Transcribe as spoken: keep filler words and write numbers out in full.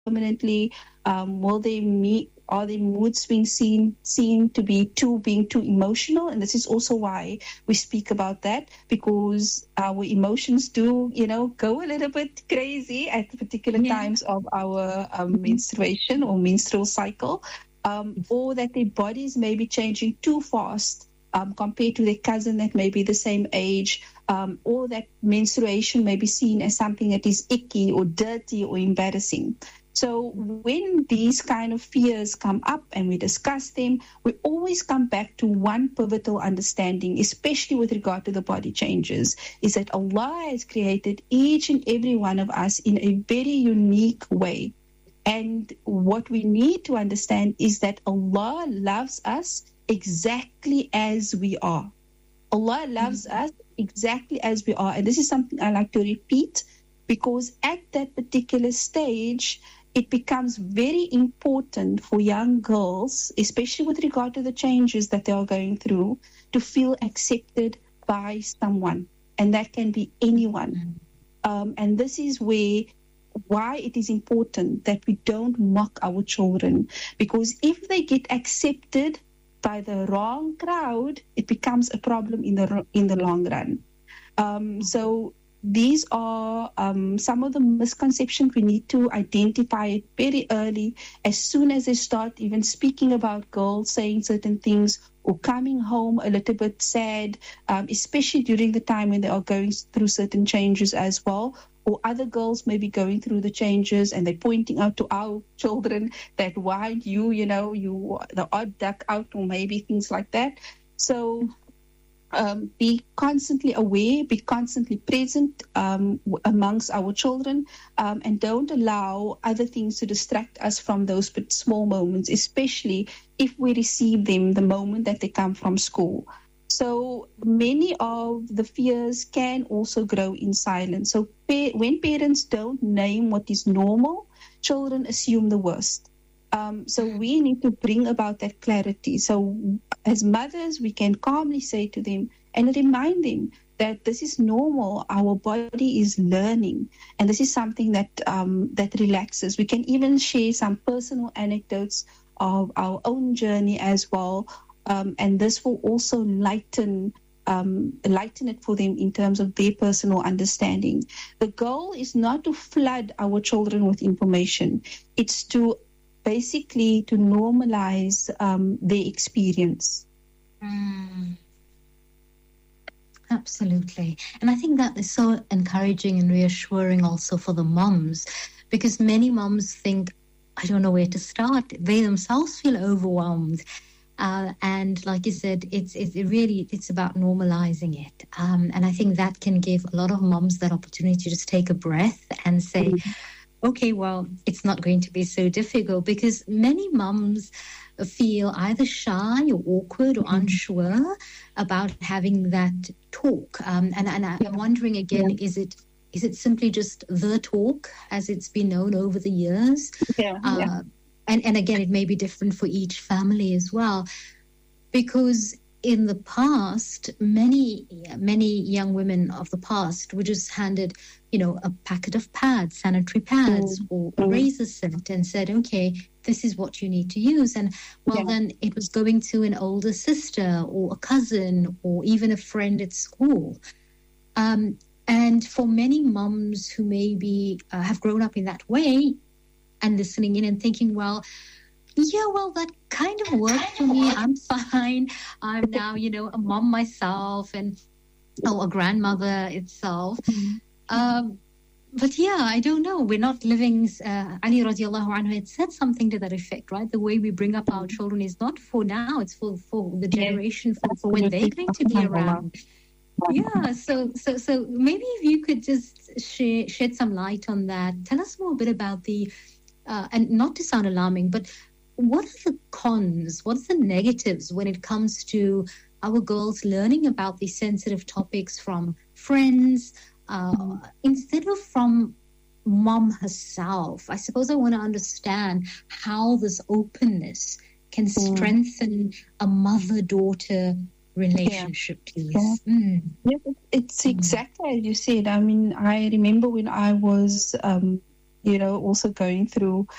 permanently? Um, will they meet? Are their mood swings seen seen to be too being too emotional? And this is also why we speak about that, because our emotions do, you know, go a little bit crazy at particular Yeah. times of our um, menstruation or menstrual cycle, um, or that their bodies may be changing too fast um, compared to their cousin that may be the same age, um, or that menstruation may be seen as something that is icky or dirty or embarrassing. So when these kind of fears come up and we discuss them, we always come back to one pivotal understanding, especially with regard to the body changes, is that Allah has created each and every one of us in a very unique way. And what we need to understand is that Allah loves us exactly as we are. Allah loves Mm-hmm. us exactly as we are. And this is something I like to repeat, because at that particular stage, it becomes very important for young girls, especially with regard to the changes that they are going through, to feel accepted by someone. And that can be anyone. Um, and this is where why it is important that we don't mock our children, because if they get accepted by the wrong crowd, it becomes a problem in the in the long run. Um, so these are um, some of the misconceptions we need to identify it very early, as soon as they start even speaking about girls saying certain things or coming home a little bit sad, um, especially during the time when they are going through certain changes as well. Or other girls may be going through the changes and they're pointing out to our children that why you, you know, you the odd duck out, or maybe things like that. So um, be constantly aware, be constantly present um, amongst our children, um, and don't allow other things to distract us from those small moments, especially if we receive them the moment that they come from school. So many of the fears can also grow in silence. So pa- when parents don't name what is normal, children assume the worst. Um, so we need to bring about that clarity. So as mothers, we can calmly say to them and remind them that this is normal. Our body is learning, and this is something that um, that relaxes. We can even share some personal anecdotes of our own journey as well, um, and this will also lighten um, lighten it for them in terms of their personal understanding. The goal is not to flood our children with information; it's to basically to normalize um, their experience. Mm, absolutely. And I think that is so encouraging and reassuring also for the moms, because many moms think, I don't know where to start. They themselves feel overwhelmed. Uh, and like you said, it's it's it really it's about normalizing it. Um, and I think that can give a lot of moms that opportunity to just take a breath and say, okay, well, it's not going to be so difficult, because many mums feel either shy or awkward or unsure about having that talk. Um, and and I'm wondering again, Yeah. is it is it simply just the talk as it's been known over the years? Yeah, yeah. Uh, and, and again, it may be different for each family as well, because in the past, many many young women of the past were just handed, you know, a packet of pads, sanitary pads, Mm, or a mm, razor set, and said, okay, this is what you need to use. And well, yeah, then it was going to an older sister or a cousin or even a friend at school. Um, and for many mums who maybe uh, have grown up in that way and listening in and thinking, well, yeah, well, that kind of worked for me. I'm fine. I'm now, you know, a mom myself, and oh, a grandmother itself. Um, but yeah, I don't know. We're not living. Uh, Ali radiallahu anhu had said something to that effect, right? The way we bring up our children is not for now; it's for for the yes, generation for, for when they're absolutely. going to be around. Yeah. So so so maybe if you could just share, shed some light on that. Tell us more a bit about the, uh, and not to sound alarming, but what are the cons? What's the negatives when it comes to our girls learning about these sensitive topics from friends, uh, instead of from mom herself? I suppose I want to understand how this openness can Mm, strengthen a mother-daughter yeah, relationship, yeah. please. Mm, Yes, it- it's mm, exactly as you said. I mean, I remember when I was um, you know, also going through